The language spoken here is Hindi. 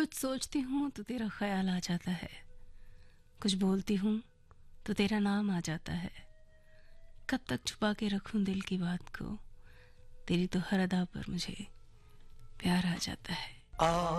कुछ सोचती हूँ तो तेरा ख्याल आ जाता है, कुछ बोलती हूँ तो तेरा नाम आ जाता है। कब तक छुपा के रखूं दिल की बात को, तेरी तो हर अदा पर मुझे प्यार आ जाता है।